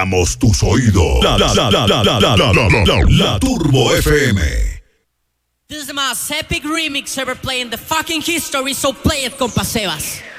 Amos tus oídos. La Turbo FM. This is the most epic remix ever played in the fucking history, so play it, compa Sebas.